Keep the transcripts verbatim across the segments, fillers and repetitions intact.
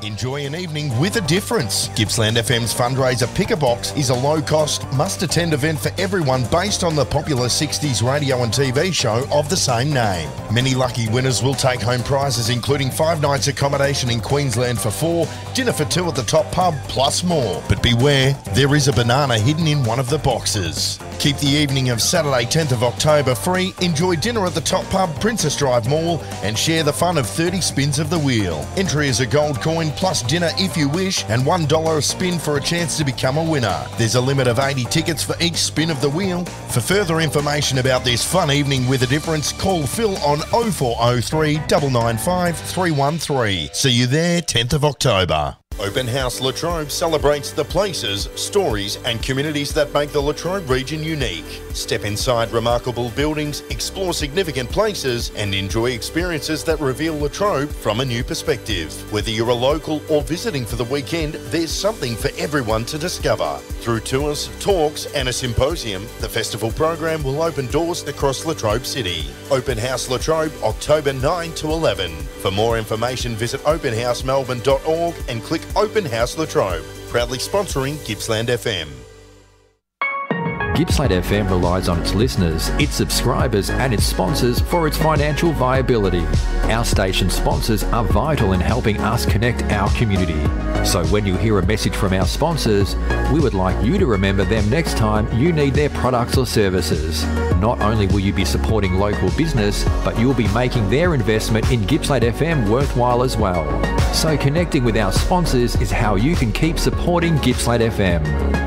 Enjoy an evening with a difference. Gippsland F M's fundraiser Pick a Box is a low-cost, must-attend event for everyone based on the popular sixties radio and T V show of the same name. Many lucky winners will take home prizes including five nights accommodation in Queensland for four, dinner for two at the Top Pub, plus more. But beware, there is a banana hidden in one of the boxes. Keep the evening of Saturday tenth of October free, enjoy dinner at the Top Pub, Princess Drive Mall, and share the fun of thirty spins of the wheel. Entry is a gold coin plus dinner if you wish, and one dollar a spin for a chance to become a winner. There's a limit of eighty tickets for each spin of the wheel. For further information about this fun evening with a difference, call Phil on oh four oh three, nine nine five, three one three. See you there tenth of October. Open House Latrobe celebrates the places, stories and communities that make the Latrobe region unique. Step inside remarkable buildings, explore significant places and enjoy experiences that reveal Latrobe from a new perspective. Whether you're a local or visiting for the weekend, there's something for everyone to discover. Through tours, talks and a symposium, the festival program will open doors across Latrobe City. Open House Latrobe, October ninth to eleventh. For more information, visit open house melbourne dot org and click Open House Latrobe, proudly sponsoring Gippsland F M. Gippsland F M relies on its listeners, its subscribers and its sponsors for its financial viability. Our station sponsors are vital in helping us connect our community. So when you hear a message from our sponsors, we would like you to remember them next time you need their products or services. Not only will you be supporting local business, but you'll be making their investment in Gippsland F M worthwhile as well. So connecting with our sponsors is how you can keep supporting Gippsland F M.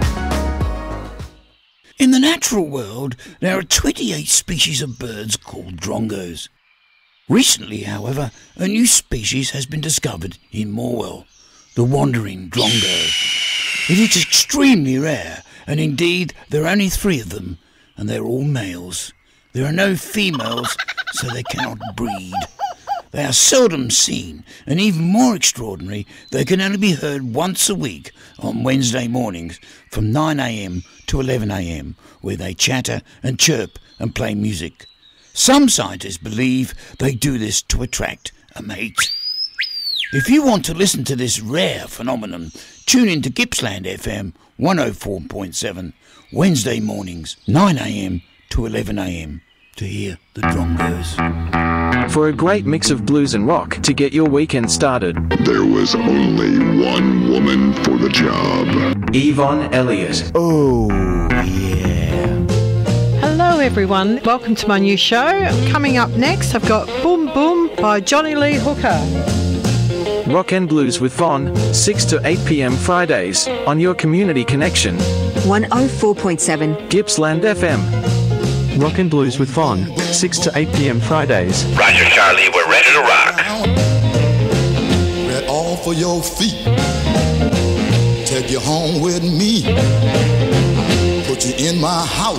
In the natural world, there are twenty-eight species of birds called drongos. Recently, however, a new species has been discovered in Morwell, the wandering drongo. It is extremely rare, and indeed there are only three of them, and they're all males. There are no females, so they cannot breed. They are seldom seen, and even more extraordinary, they can only be heard once a week on Wednesday mornings from nine a m to eleven a m, where they chatter and chirp and play music. Some scientists believe they do this to attract a mate. If you want to listen to this rare phenomenon, tune in to Gippsland F M one oh four point seven, Wednesday mornings, nine a m to eleven a m, to hear the drongos. For a great mix of blues and rock to get your weekend started, there was only one woman for the job. Yvonne Elliott. Oh, yeah. Hello everyone, welcome to my new show. Coming up next, I've got Boom Boom by Johnny Lee Hooker. Rock and Blues with Von, six to eight p m Fridays, on your Community Connection. one oh four point seven. Gippsland F M. Rock and Blues with Von, six to eight p m Fridays. Roger, Charlie, we're ready to rock. Right off of your feet. Take you home with me. Put you in my house.